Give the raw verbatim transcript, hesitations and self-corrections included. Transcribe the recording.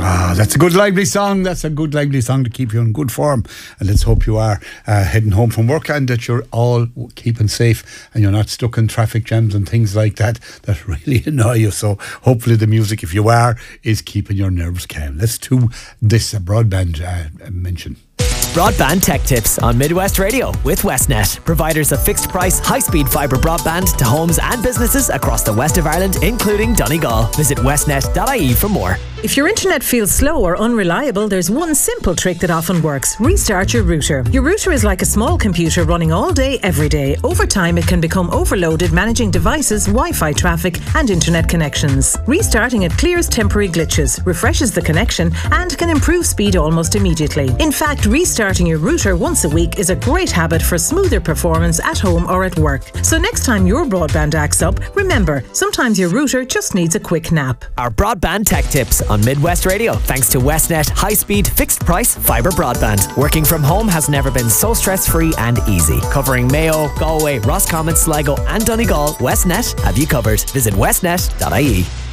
Ah, that's a good lively song. That's a good lively song to keep you in good form. And let's hope you are uh, heading home from work and that you're all keeping safe and you're not stuck in traffic jams and things like that that really annoy you. So hopefully the music, if you are, is keeping your nerves calm. Let's do this uh, broadband uh, mention. Broadband Tech Tips on Midwest Radio with Westnet, providers of fixed price, high speed fibre broadband to homes and businesses across the west of Ireland, including Donegal. Visit westnet dot I E for more. If your internet feels slow or unreliable, there's one simple trick that often works. Restart your router. Your router is like a small computer running all day, every day. Over time, it can become overloaded managing devices, Wi-Fi traffic and internet connections. Restarting it clears temporary glitches, refreshes the connection and can improve speed almost immediately. In fact, restarting your router once a week is a great habit for smoother performance at home or at work. So next time your broadband acts up, remember, sometimes your router just needs a quick nap. Our Broadband Tech Tips on Midwest Radio, thanks to Westnet high-speed, fixed-price fibre broadband. Working from home has never been so stress-free and easy. Covering Mayo, Galway, Roscommon, Sligo and Donegal, Westnet have you covered. Visit westnet dot I E.